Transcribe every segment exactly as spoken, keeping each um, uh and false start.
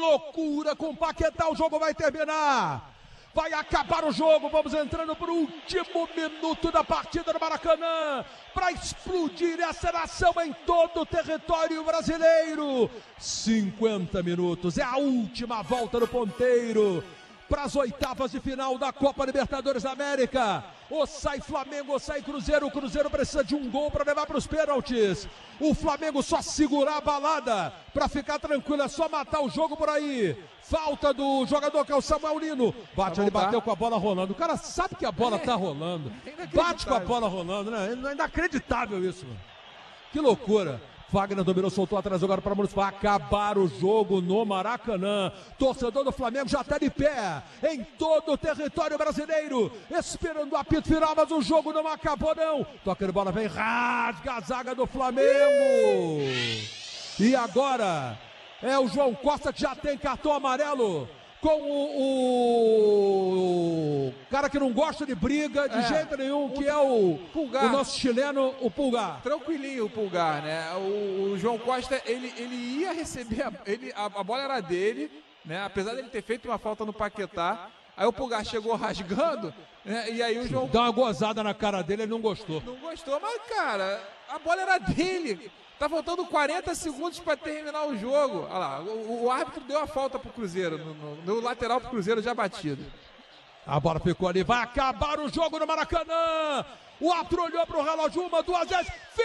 loucura com o Paquetá, o jogo vai terminar. Vai acabar o jogo, vamos entrando para o último minuto da partida do Maracanã, para explodir essa nação em todo o território brasileiro. cinquenta minutos, é a última volta do ponteiro para as oitavas de final da Copa Libertadores da América. Ou sai Flamengo, ou sai Cruzeiro. O Cruzeiro precisa de um gol para levar para os pênaltis. O Flamengo só segurar a balada para ficar tranquilo, é só matar o jogo por aí. Falta do jogador que é o Samuel Lino. Bate, ele bateu com a bola rolando. O cara sabe que a bola tá rolando. Bate com a bola rolando, né? É inacreditável isso, mano. Que loucura. Wagner dominou, soltou atrás agora para Maurício. Vai acabar o jogo no Maracanã. Torcedor do Flamengo já está de pé em todo o território brasileiro, esperando o apito final, mas o jogo não acabou não. Toca de bola, vem, rasga a zaga do Flamengo. E agora é o João Costa que já tem cartão amarelo com o, o cara que não gosta de briga de é, jeito nenhum, que o, é o, Pulgar. O nosso chileno, o Pulgar. Tranquilinho o Pulgar, né? O, o João Costa, ele, ele ia receber, a, ele, a, a bola era dele, né? Apesar dele ter feito uma falta no Paquetá. Aí o Pulgar chegou rasgando, né? E aí o João... Dá uma gozada na cara dele, ele não gostou. Não gostou, mas cara, a bola era dele. Tá faltando quarenta segundos para terminar o jogo. Olha lá, o, o árbitro deu a falta pro Cruzeiro, no, no, no lateral pro Cruzeiro já batido. A bola ficou ali, vai acabar o jogo no Maracanã. O árbitro olhou pro relógio, uma, duas vezes. Fim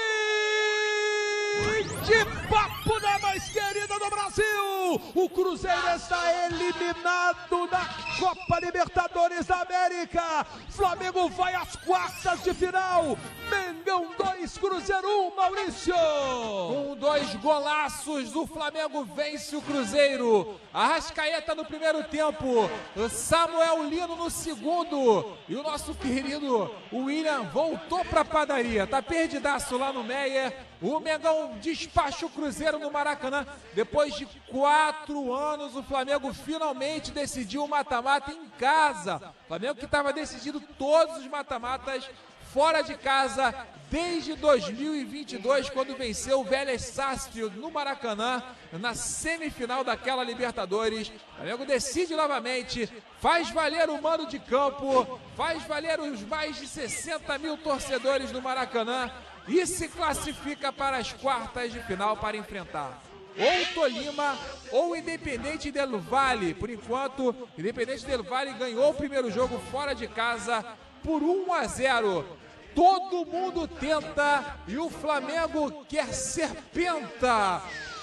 de papo da mais querida do Brasil. O Cruzeiro está eliminado da Copa Libertadores da América. Flamengo vai às quartas de final. Mengão dois, Cruzeiro um, Maurício. Com dois golaços do Flamengo vence o Cruzeiro. Arrascaeta no primeiro tempo, Samuel Lino no segundo. E o nosso querido William voltou pra padaria. Tá perdidaço lá no Meyer. O Mengão despacha o Cruzeiro no Maracanã. Depois de quatro anos, o Flamengo finalmente decidiu o mata-mata em casa. O Flamengo que estava decidido todos os mata-matas fora de casa desde dois mil e vinte e dois, quando venceu o Vélez Sarsfield no Maracanã, na semifinal daquela Libertadores. O Flamengo decide novamente, faz valer o mando de campo, faz valer os mais de sessenta mil torcedores do Maracanã e se classifica para as quartas de final para enfrentar ou Tolima ou Independente del Valle. Por enquanto, Independente del Valle ganhou o primeiro jogo fora de casa por um a zero. Todo mundo tenta e o Flamengo quer ser penta,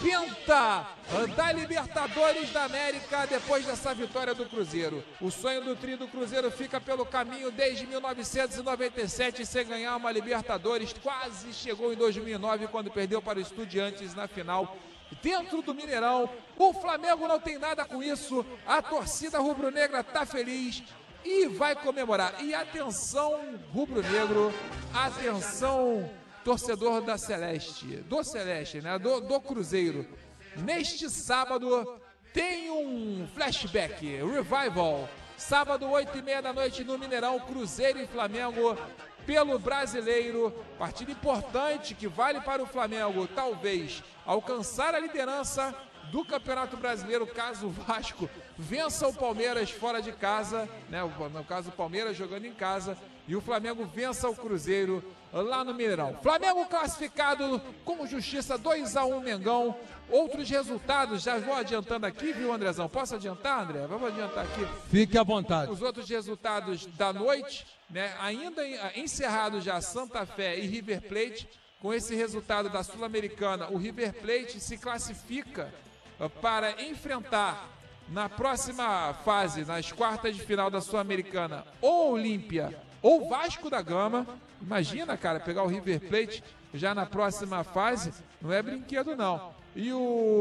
penta da Libertadores da América depois dessa vitória do Cruzeiro. O sonho do trio do Cruzeiro fica pelo caminho desde mil novecentos e noventa e sete sem ganhar uma Libertadores. Quase chegou em dois mil e nove quando perdeu para o Estudiantes na final dentro do Mineirão. O Flamengo não tem nada com isso, a torcida rubro-negra está feliz e vai comemorar. E atenção, rubro-negro, atenção, torcedor da Celeste, do Celeste, né, do, do Cruzeiro. Neste sábado tem um flashback, revival. Sábado, oito e meia da noite no Mineirão, Cruzeiro e Flamengo pelo Brasileiro. Partida importante que vale para o Flamengo, talvez, alcançar a liderança do Campeonato Brasileiro, caso o Vasco vença o Palmeiras fora de casa, né? No caso o Palmeiras jogando em casa, e o Flamengo vença o Cruzeiro lá no Mineirão. Flamengo classificado com justiça, dois a um Mengão. Outros resultados, já vou adiantando aqui, viu, Andrezão? Posso adiantar, André? Vamos adiantar aqui. Fique à vontade. Os outros resultados da noite, né? Ainda encerrados já Santa Fé e River Plate. Com esse resultado da Sul-Americana, o River Plate se classifica para enfrentar na próxima fase, nas quartas de final da Sul-Americana, ou Olímpia ou Vasco da Gama. Imagina, cara, pegar o River Plate já na próxima fase, não é brinquedo não. E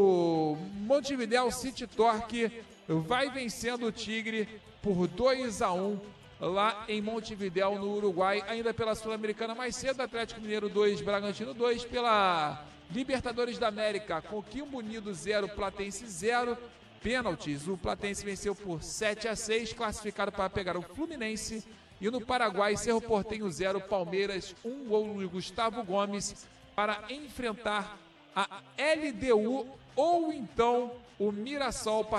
o Montevideo City Torque vai vencendo o Tigre por dois a um lá em Montevideo, no Uruguai, ainda pela Sul-Americana. Mais cedo, Atlético Mineiro dois, Bragantino dois, pela Libertadores da América, Coquimbo Unido zero, Platense zero, pênaltis. O Platense venceu por sete a seis, classificado para pegar o Fluminense. E no Paraguai, Cerro Porteño zero, Palmeiras um, gol de Gustavo Gomes, para enfrentar a L D U ou então o Mirassol.